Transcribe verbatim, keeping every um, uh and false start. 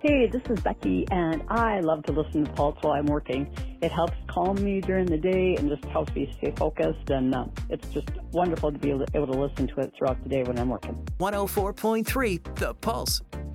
Hey, this is Becky, and I love to listen to Pulse while I'm working. It helps calm me during the day and just helps me stay focused, and uh, it's just wonderful to be able to, able to listen to it throughout the day when I'm working. one oh four point three The Pulse.